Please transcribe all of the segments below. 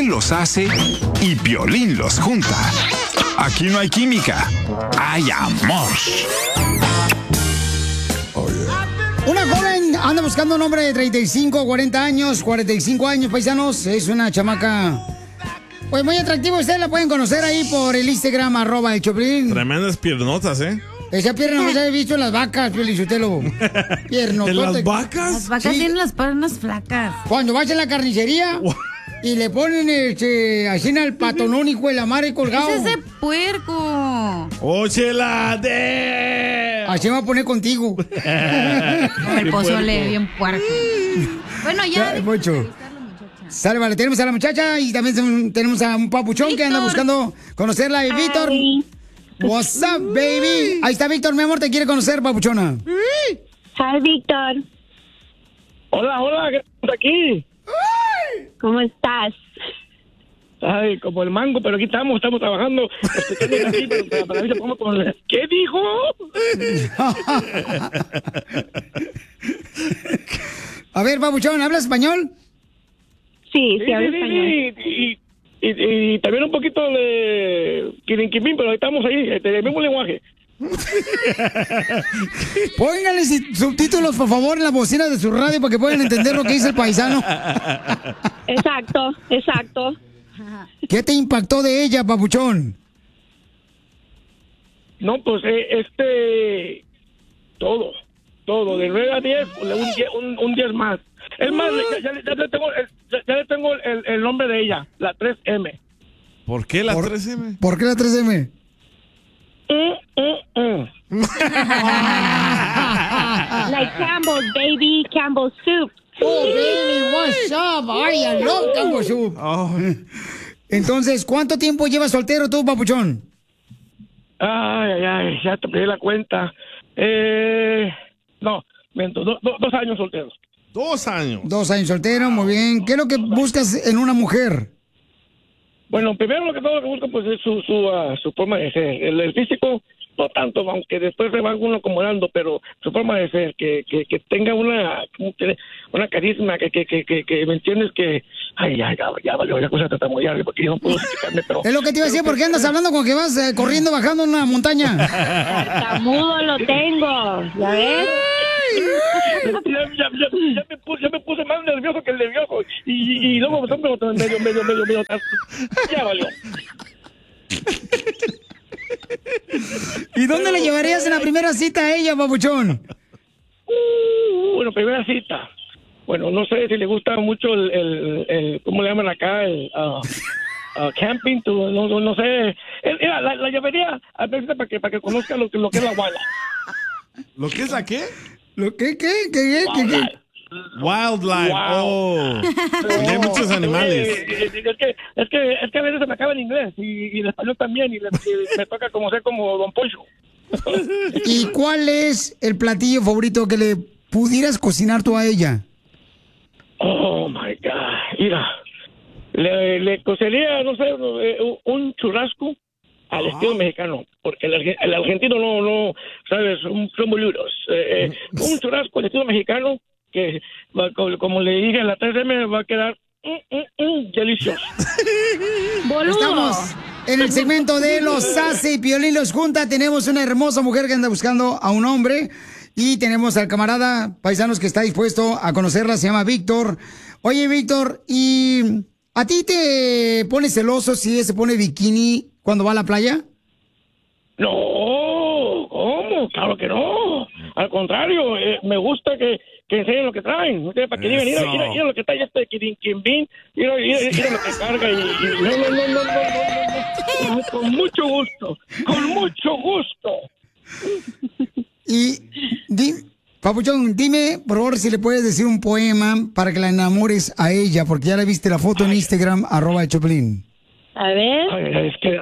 Él los hace y Piolín los junta. Aquí no hay química, hay amor. Una joven anda buscando un hombre de 35, 40 años, 45 años, paisanos. Es una chamaca, pues muy atractiva. Ustedes la pueden conocer ahí por el Instagram, @el Choplin. Tremendas piernotas, ¿eh? Esa pierna no se ha visto en las vacas, Piolichotelo. Piernotote. ¿En las vacas? Las vacas tienen las piernas flacas. Cuando vas a la carnicería y le ponen así en el patonón, hijo de la madre colgado. ¿Qué es ese puerco? ¡Oh, chela! ¡De! Así me va a poner contigo. El pozole, bien puerco. Bueno, ya. Mucho. Sale, vale, tenemos a la muchacha y también tenemos a un papuchón Víctor, que anda buscando conocerla. Víctor. What's up, baby? Ahí está Víctor, mi amor, te quiere conocer, papuchona. Hi, Víctor. Hola, ¿qué estás aquí? ¿Cómo estás? Ay, como el mango, pero aquí estamos trabajando. Aquí, para ver si podemos con... ¿Qué dijo? A ver, papuchón, ¿hablas español? Sí, hablo español. Y también un poquito de quirinquimín, pero estamos ahí, el mismo lenguaje. Pónganle subtítulos, por favor, en la bocina de su radio para que puedan entender lo que dice el paisano. Exacto. ¿Qué te impactó de ella, papuchón? No, pues todo, de 9 a 10, un 10 más. Es más, ya le tengo el nombre de ella, la 3M. ¿Por qué la 3M? ¿Por qué la 3M? Like Campbell's, baby, Campbell's soup. Oh, baby, what's up? Ay, I love Campbell's soup. Oh. Entonces, ¿cuánto tiempo llevas soltero tú, papuchón? Ay, ya te pedí la cuenta. No, miento, 2 años solteros. 2 años. 2 años soltero, muy bien. ¿Qué es lo que buscas en una mujer? Bueno, primero lo que todo lo que busco pues es su forma de ser. El físico no tanto, aunque después se va uno acomodando, pero su forma de ser, que tenga una carisma, que me entiendes que ya valió la cosa de mollarle porque yo no puedo explicarme, pero es lo que te iba a decir, ¿por qué andas hablando con que vas corriendo bajando una montaña? Tartamudo lo tengo, ¿ya ves? Ya me puse más nervioso que el nervioso y luego medio ya valió. ¿Y dónde le llevarías en la primera cita a ella, papuchón? Bueno, primera cita. Bueno, no sé si le gusta mucho el ¿cómo le llaman acá? El camping, no sé. Mira, la llevaría a veces para que conozca lo que es la guala. ¿Lo que es la qué? ¿Lo qué? Wildlife. Wow. Oh. Hay muchos animales. Es que a veces se me acaba el inglés y el español también y me toca como ser como Don Poncho. ¿Y cuál es el platillo favorito que le pudieras cocinar tú a ella? Oh my God, mira, le cocería, no sé, un churrasco al estilo mexicano, porque el argentino no, sabes, son boludos. Un churrasco al estilo mexicano que, como le dije a la 3M, va a quedar delicioso. Estamos en el segmento de los Sasse y Piolín los junta. Tenemos una hermosa mujer que anda buscando a un hombre y tenemos al camarada paisanos que está dispuesto a conocerla, se llama Víctor. Oye, Víctor, ¿y a ti te pone celoso si ella se pone bikini cuando va a la playa? No, ¿cómo? Claro que no. Al contrario, me gusta que enseñen lo que traen. ¿No? Para que digan, mira lo que trae este quirinquimbín, mira lo que carga y no. Con mucho gusto. Y, papuchón, dime, por favor, si le puedes decir un poema para que la enamores a ella, porque ya le viste la foto en Instagram, @el Choplin. A ver. Es que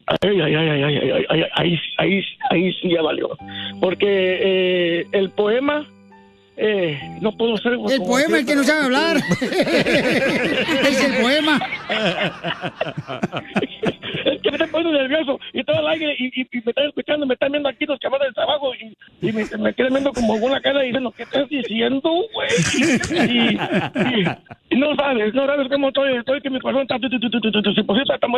ahí sí ya valió. Porque el poema no puedo ser... El poema, el que no sabe hablar. Es el poema. Es que me estoy poniendo nervioso y todo el aire y me están escuchando, me están viendo aquí los cabrones de abajo y me quedan viendo como una cara y diciendo, ¿qué estás diciendo, güey? Y no sabes cómo estoy que mi corazón está, si posible, está muy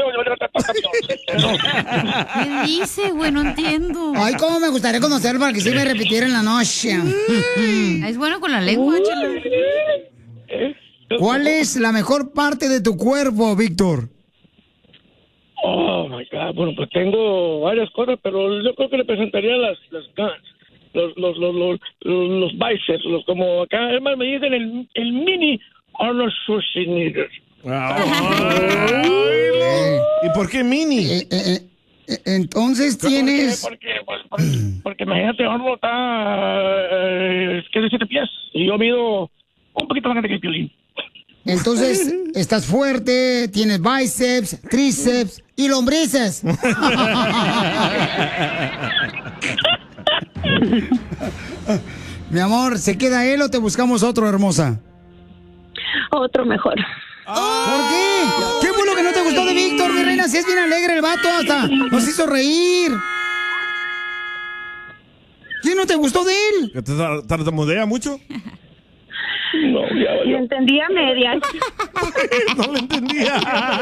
¿Qué dice, güey? No entiendo. Ay, cómo me gustaría conocerlo para que sí me repitiera en la noche. Es bueno con la lengua, chela. ¿Cuál es la mejor parte de tu cuerpo, Víctor? Oh, my God. Bueno, pues tengo varias cosas, pero yo creo que le presentaría las guns, los bíceps, como acá, además me dicen el mini Arnold Schwarzenegger. ¿Y por qué mini? Entonces tienes... Porque imagínate, Arnold está... ¿qué de 7 pies? Y yo mido un poquito más grande que el Piolín. Entonces, estás fuerte, tienes bíceps, tríceps y lombrices. Mi amor, ¿se queda él o te buscamos otro, hermosa? Otro mejor. ¿Por qué? ¿Qué fue lo que no te gustó de Víctor, mi reina? Si es bien alegre el vato, hasta nos hizo reír. ¿Qué no te gustó de él? ¿Que te tartamudea mucho? No, Yo entendía medias. No lo entendía.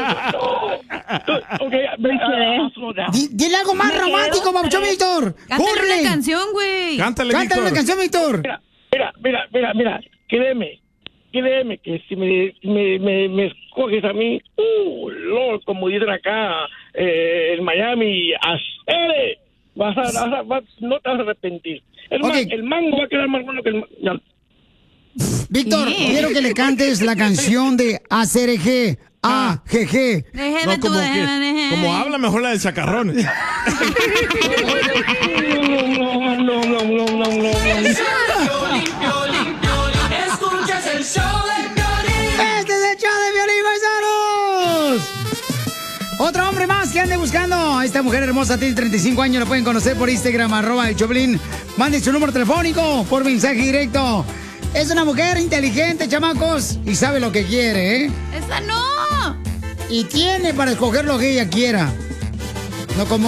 Dile algo más romántico, Papuchón Víctor. Cántale una canción, güey. Cántale, Cántale una canción, Víctor. Mira, créeme que si me escoges a mí, Lord, como dicen acá en Miami, ¡acere! No te vas a arrepentir. El mango va a quedar más bueno que el mango. Víctor, quiero que le cantes la canción de ACRG. AGG. No, como habla mejor la del chacarrón. No. Escuchas el show de Piolín. Este es el show de Piolín, paisanos. Otro hombre más que ande buscando a esta mujer hermosa, tiene 35 años, lo pueden conocer por Instagram, @el_choplin. Mande su número telefónico por mensaje directo. Es una mujer inteligente, chamacos, y sabe lo que quiere, ¿eh? ¡Esa no! Y tiene para escoger lo que ella quiera. No como